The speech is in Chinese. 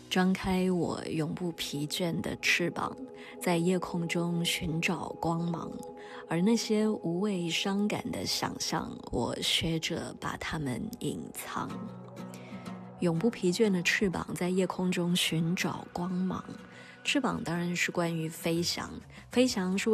张开我永不疲倦的翅膀，在夜空中寻找光芒，而那些无谓伤感的想象，我学着把它们隐藏。永不疲倦的翅膀在夜空中寻找光芒，翅膀当然是关于飞翔，飞翔是